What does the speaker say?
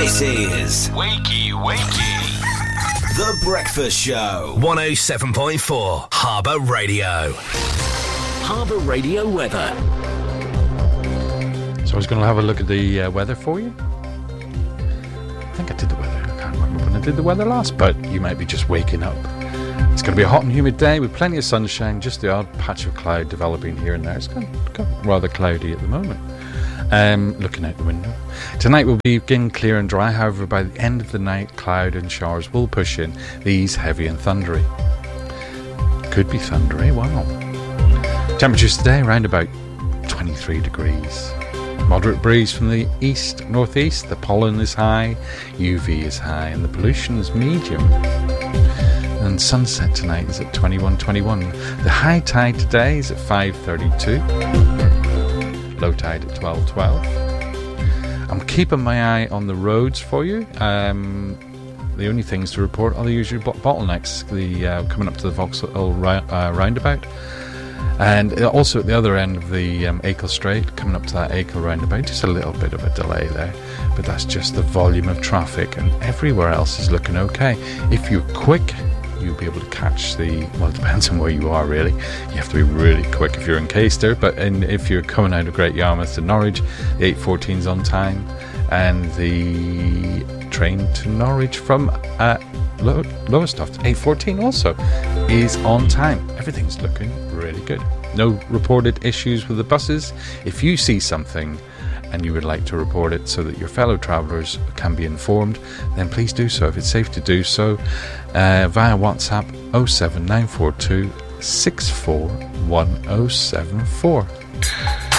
This is Wakey Wakey, The Breakfast Show. 107.4 Harbour Radio. Harbour Radio weather. So I was going to have a look at the weather for you. I think I did the weather. I can't remember when I did the weather last, but you might be just waking up. It's going to be a hot and humid day with plenty of sunshine, just the odd patch of cloud developing here and there. It's got rather cloudy at the moment. Looking out the window. Tonight will begin clear and dry, however by the end of the night cloud and showers will push in, these heavy and thundery. Could be thundery, wow. Temperatures today around about 23 degrees. Moderate breeze from the east-northeast, the pollen is high, UV is high and the pollution is medium. And sunset tonight is at 21:21. The high tide today is at 5:32. Low tide at 12:12. I'm keeping my eye on the roads for you. The only things to report are the usual bottlenecks. Coming up to the Vauxhall roundabout, and also at the other end of the Achill Strait, coming up to that Achill roundabout, just a little bit of a delay there. But that's just the volume of traffic, and everywhere else is looking okay. If you're quick, you'll be able to catch well, it depends on where you are really. You have to be really quick if you're in Caister, but if you're coming out of Great Yarmouth to Norwich, the 8:14's on time, and the train to Norwich from Lowestoft, 8:14 also, is on time. Everything's looking really good. No reported issues with the buses. If you see something and you would like to report it so that your fellow travellers can be informed, then please do so. If it's safe to do so, via WhatsApp 07942 641074.